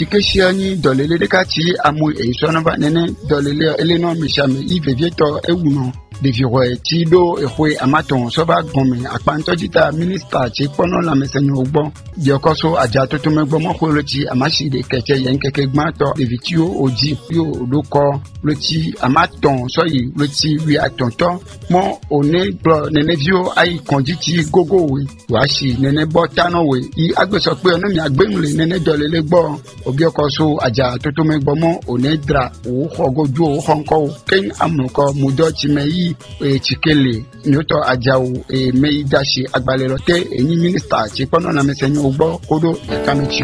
tikeshiani dolele dekati amu eisonaba nene dolele eleno mishame ivevieto ewuno deviro tido ehwe amaton soba gome akpantojita minister che pono la mesenyo ogbo diokoso aja totomegbo mokoloti amashi de keke yenkeke gmato devitio oji yo odoko loti amaton soyi loti wi atonto mo one bro nene vio ai konjiti gogo we washi nene botano we I agbeso pe onu mi agbenle nene dolele gbo obiokoso aja totomegbo mo one dra o hogoju o honko ken amuko mudochi meyi chikele nyoto ajawo meidashi agbalelo te eni minister che pono na mesenyo ogbo kodo kamichi